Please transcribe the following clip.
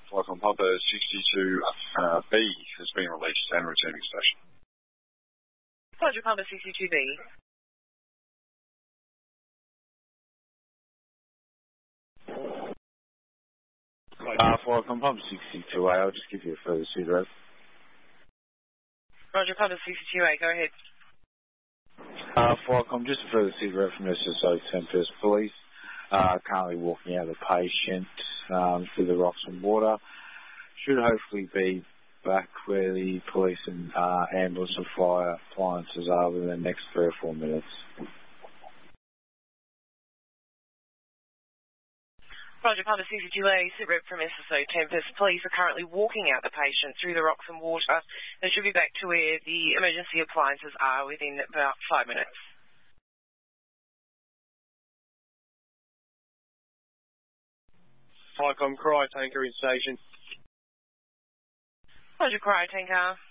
Flight from Papa 62B has been released and returning station. Roger, Papa 62B. Flight from Papa 62A, I'll just give you a further SID rev. Roger, Papa 62A, go ahead. Flycom, just a further SID rev from SSO Tempest Police. Currently walking out the patient through the rocks and water. Should hopefully be back where the police and ambulance and fire appliances are within the next 3 or 4 minutes. Roger, Papa 62A, SID rep from SSO Tempest. Police are currently walking out the patient through the rocks and water. They should be back to where the emergency appliances are within about 5 minutes. Flycom, cryo tanker in station. Roger, cryo tanker.